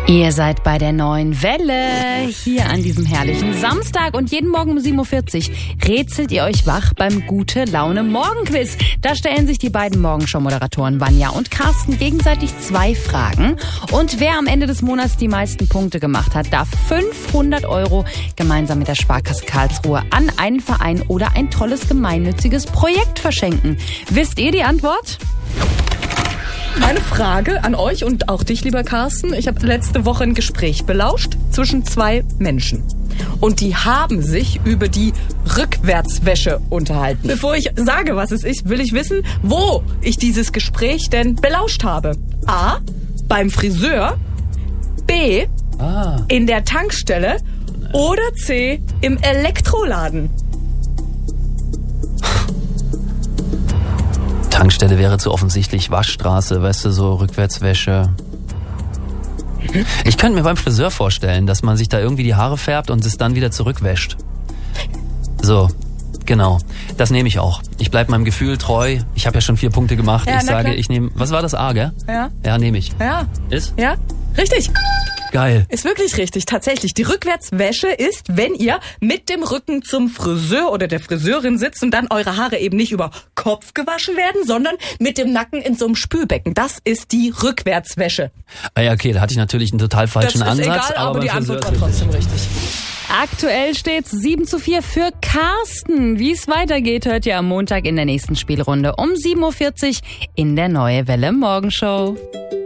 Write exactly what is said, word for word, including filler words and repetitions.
Ihr seid bei der neuen Welle hier an diesem herrlichen Samstag und jeden Morgen um sieben Uhr vierzig rätselt ihr euch wach beim Gute-Laune-Morgenquiz. Da stellen sich die beiden Morgenshow-Moderatoren Vanja und Carsten gegenseitig zwei Fragen. Und wer am Ende des Monats die meisten Punkte gemacht hat, darf fünfhundert Euro gemeinsam mit der Sparkasse Karlsruhe an einen Verein oder ein tolles gemeinnütziges Projekt verschenken. Wisst ihr die Antwort? Meine Frage an euch und auch dich, lieber Carsten. Ich habe letzte Woche ein Gespräch belauscht zwischen zwei Menschen. Und die haben sich über die Rückwärtswäsche unterhalten. Bevor ich sage, was es ist, will ich wissen, wo ich dieses Gespräch denn belauscht habe. A. Beim Friseur. B. Ah. In der Tankstelle. Oder C. Im Elektroladen. Tankstelle wäre zu offensichtlich, Waschstraße, weißt du, so Rückwärtswäsche. Ich könnte mir beim Friseur vorstellen, dass man sich da irgendwie die Haare färbt und es dann wieder zurückwäscht. So, genau. Das nehme ich auch. Ich bleibe meinem Gefühl treu. Ich habe ja schon vier Punkte gemacht. Ja, ich sage, klar. ich nehme... Was war das A, gell? Ja. Ja, nehme ich. Ja. Ist? Ja, richtig. Geil. Ist wirklich richtig, tatsächlich. Die Rückwärtswäsche ist, wenn ihr mit dem Rücken zum Friseur oder der Friseurin sitzt und dann eure Haare eben nicht über Kopf gewaschen werden, sondern mit dem Nacken in so einem Spülbecken. Das ist die Rückwärtswäsche. Ah ja, okay, da hatte ich natürlich einen total falschen das ist Ansatz. Egal, aber, aber die Friseur Antwort war trotzdem richtig. Aktuell steht's sieben zu vier für Carsten. Wie es weitergeht, hört ihr am Montag in der nächsten Spielrunde um sieben Uhr vierzig in der Neue Welle Morgenshow.